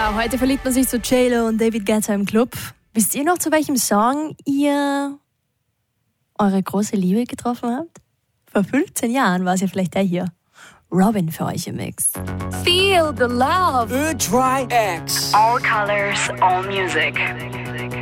Wow, heute verliebt man sich zu J-Lo und David Guetta im Club. Wisst ihr noch, zu welchem Song ihr eure große Liebe getroffen habt? Vor 15 Jahren war es ja vielleicht der hier. Robin für euch im Mix. Feel the love. Good Try X. All colors, all music.